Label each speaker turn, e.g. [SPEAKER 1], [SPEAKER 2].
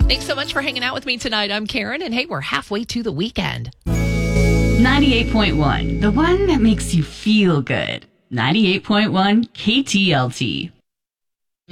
[SPEAKER 1] Thanks so much for hanging out with me tonight. I'm Karen, and hey, we're halfway to the weekend.
[SPEAKER 2] 98.1, the one that makes you feel good. 98.1 KTLT.